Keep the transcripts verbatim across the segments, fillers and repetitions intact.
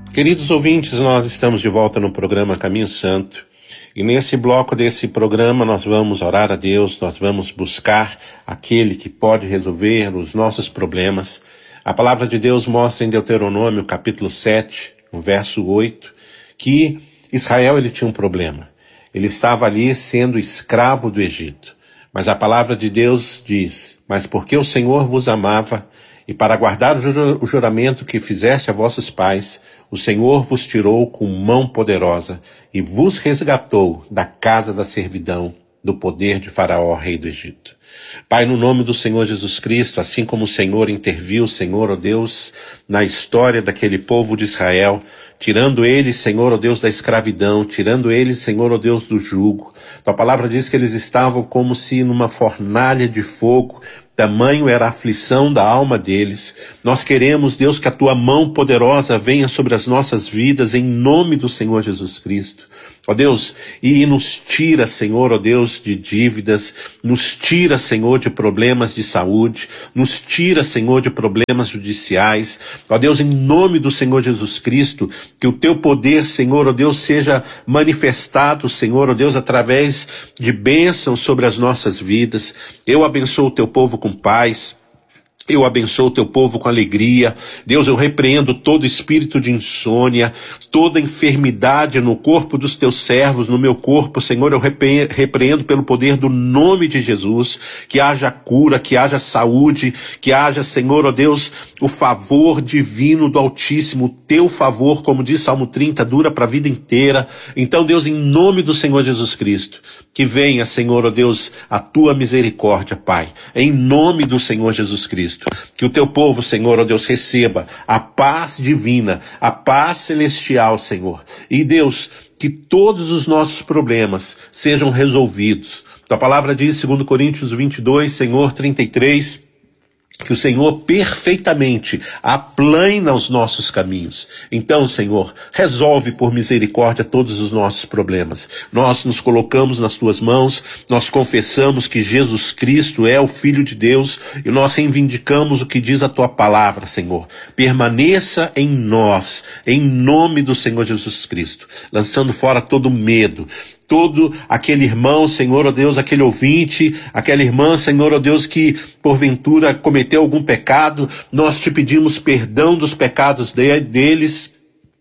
Queridos ouvintes, nós estamos de volta no programa Caminho Santo e nesse bloco desse programa nós vamos orar a Deus, nós vamos buscar aquele que pode resolver os nossos problemas. A palavra de Deus mostra em Deuteronômio capítulo sete, no verso oito, que Israel ele tinha um problema. Ele estava ali sendo escravo do Egito. Mas a palavra de Deus diz, mas porque o Senhor vos amava, e para guardar o juramento que fizeste a vossos pais, o Senhor vos tirou com mão poderosa e vos resgatou da casa da servidão, do poder de Faraó, rei do Egito. Pai, no nome do Senhor Jesus Cristo, assim como o Senhor interviu, Senhor, ó Deus, na história daquele povo de Israel, tirando eles, Senhor, ó Deus, da escravidão, tirando eles, Senhor, ó Deus, do jugo. Tua palavra diz que eles estavam como se numa fornalha de fogo, tamanho era a aflição da alma deles. Nós queremos, Deus, que a tua mão poderosa venha sobre as nossas vidas, em nome do Senhor Jesus Cristo. Ó Deus, e nos tira, Senhor, ó Deus, de dívidas, nos tira, Senhor, de problemas de saúde, nos tira, Senhor, de problemas judiciais. Ó Deus, em nome do Senhor Jesus Cristo, que o teu poder, Senhor, ó Deus, seja manifestado, Senhor, ó Deus, através de bênçãos sobre as nossas vidas. Eu abençoo o teu povo com paz. Eu abençoo o teu povo com alegria. Deus, eu repreendo todo espírito de insônia, toda enfermidade no corpo dos teus servos, no meu corpo, Senhor, eu repreendo pelo poder do nome de Jesus, que haja cura, que haja saúde, que haja, Senhor, ó Deus, o favor divino do Altíssimo, o teu favor, como diz Salmo trinta, dura para a vida inteira. Então, Deus, em nome do Senhor Jesus Cristo, que venha, Senhor, ó Deus, a tua misericórdia, Pai, em nome do Senhor Jesus Cristo. Que o teu povo, Senhor, ó Deus, receba a paz divina, a paz celestial, Senhor. E Deus, que todos os nossos problemas sejam resolvidos. Tua palavra diz, segundo Coríntios vinte e dois, Senhor, trinta e três, que o Senhor perfeitamente aplana os nossos caminhos. Então, Senhor, resolve por misericórdia todos os nossos problemas. Nós nos colocamos nas tuas mãos, nós confessamos que Jesus Cristo é o Filho de Deus e nós reivindicamos o que diz a tua palavra, Senhor. Permaneça em nós, em nome do Senhor Jesus Cristo, lançando fora todo medo, todo aquele irmão, Senhor, ó Deus, aquele ouvinte, aquela irmã, Senhor, ó Deus, que porventura cometeu algum pecado, nós te pedimos perdão dos pecados de, deles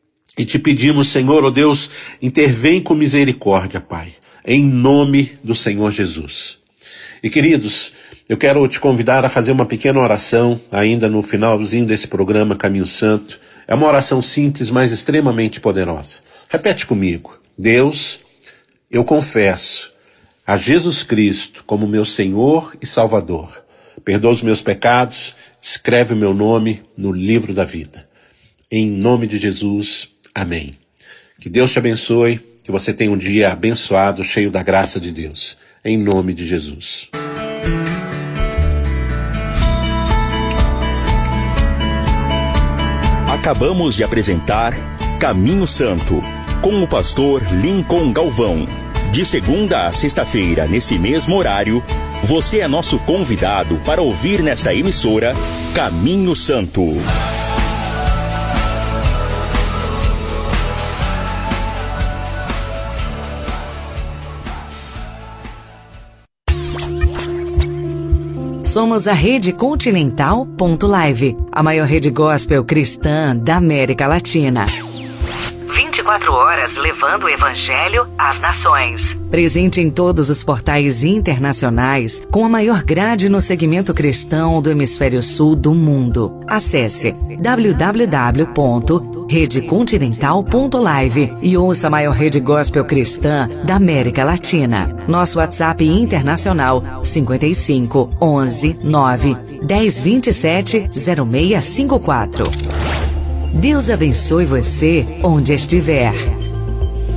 e te pedimos, Senhor, ó Deus, intervém com misericórdia, Pai, em nome do Senhor Jesus. E queridos, eu quero te convidar a fazer uma pequena oração ainda no finalzinho desse programa Caminho Santo. É uma oração simples, mas extremamente poderosa. Repete comigo. Deus, eu confesso a Jesus Cristo como meu Senhor e Salvador. Perdoa os meus pecados, escreve o meu nome no livro da vida. Em nome de Jesus, amém. Que Deus te abençoe, que você tenha um dia abençoado, cheio da graça de Deus. Em nome de Jesus. Acabamos de apresentar Caminho Santo, com o pastor Lincoln Galvão. De segunda a sexta-feira, nesse mesmo horário, você é nosso convidado para ouvir nesta emissora Caminho Santo. Somos a Rede Continental ponto live, a maior rede gospel cristã da América Latina. vinte e quatro horas levando o Evangelho às nações. Presente em todos os portais internacionais, com a maior grade no segmento cristão do hemisfério sul do mundo. Acesse w w w ponto rede continental ponto live e ouça a maior rede gospel cristã da América Latina. Nosso WhatsApp internacional cinquenta e cinco, onze, nove, dez, vinte e sete, zero seis cinco quatro. Deus abençoe você onde estiver.